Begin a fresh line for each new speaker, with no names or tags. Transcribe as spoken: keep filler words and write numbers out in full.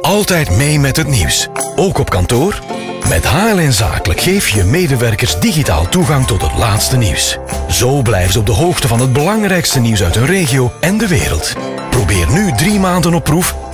Altijd mee met het nieuws. Ook op kantoor? Met H L N Zakelijk geef je medewerkers digitaal toegang tot het laatste nieuws. Zo blijven ze op de hoogte van het belangrijkste nieuws uit hun regio en de wereld. Probeer nu drie maanden op proef